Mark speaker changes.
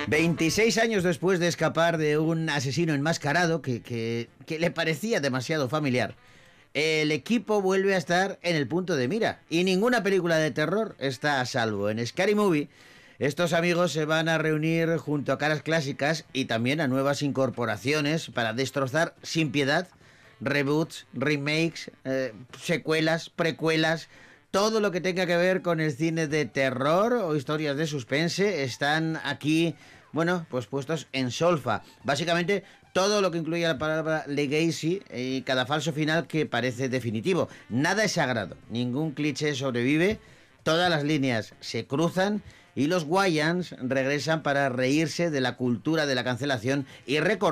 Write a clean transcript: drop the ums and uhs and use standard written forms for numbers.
Speaker 1: 26 años después de escapar de un asesino enmascarado que le parecía demasiado familiar, el equipo vuelve a estar en el punto de mira y ninguna película de terror está a salvo. En Scary Movie, estos amigos se van a reunir junto a caras clásicas y también a nuevas incorporaciones para destrozar sin piedad reboots, remakes, secuelas, precuelas. Todo lo que tenga que ver con el cine de terror o historias de suspense están aquí, bueno, pues puestos en solfa. Básicamente todo lo que incluye la palabra legacy y cada falso final que parece definitivo. Nada es sagrado, ningún cliché sobrevive, todas las líneas se cruzan y los Wayans regresan para reírse de la cultura de la cancelación y recordar